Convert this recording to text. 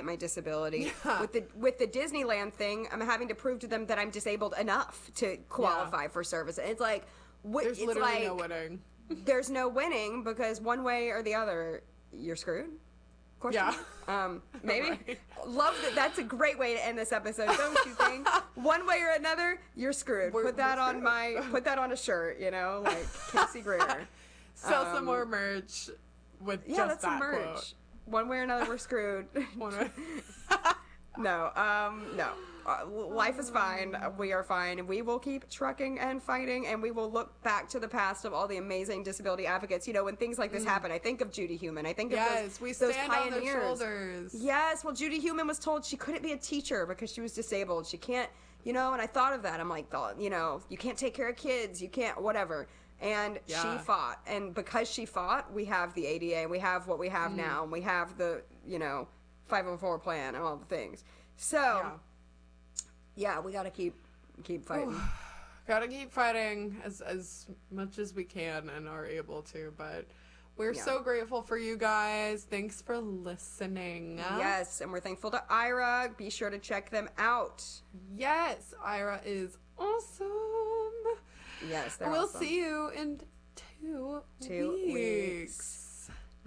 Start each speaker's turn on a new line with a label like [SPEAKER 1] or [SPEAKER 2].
[SPEAKER 1] my disability.
[SPEAKER 2] Yeah.
[SPEAKER 1] With the Disneyland thing, I'm having to prove to them that I'm disabled enough to qualify for service. It's like,
[SPEAKER 2] There's literally no winning.
[SPEAKER 1] There's no winning because one way or the other, you're screwed. Question?
[SPEAKER 2] Yeah.
[SPEAKER 1] Maybe.
[SPEAKER 2] Right.
[SPEAKER 1] Love that. That's a great way to end this episode, don't you think? One way or another, you're screwed. Put that on a shirt, like Casey Greer.
[SPEAKER 2] Sell some more merch with just
[SPEAKER 1] that's
[SPEAKER 2] that
[SPEAKER 1] some merch.
[SPEAKER 2] quote.
[SPEAKER 1] One way or another, we're screwed. No. Life is fine. We are fine. We will keep trucking and fighting, and we will look back to the past of all the amazing disability advocates. When things like this happen, I think of Judy Heumann. I think of
[SPEAKER 2] we
[SPEAKER 1] those
[SPEAKER 2] stand
[SPEAKER 1] pioneers.
[SPEAKER 2] on their shoulders.
[SPEAKER 1] Yes. Well, Judy Heumann was told she couldn't be a teacher because she was disabled. She can't, and I thought of that. I'm like, you can't take care of kids. You can't, whatever. And she fought. And because she fought, we have the ADA. We have what we have now. And we have the, 504 plan and all the things. So, yeah, we got to keep fighting.
[SPEAKER 2] Got to keep fighting as much as we can and are able to. But we're so grateful for you guys. Thanks for listening.
[SPEAKER 1] Yes, and we're thankful to Ira. Be sure to check them out.
[SPEAKER 2] Yes, Ira is awesome.
[SPEAKER 1] Yes,
[SPEAKER 2] we'll see you in 2 weeks.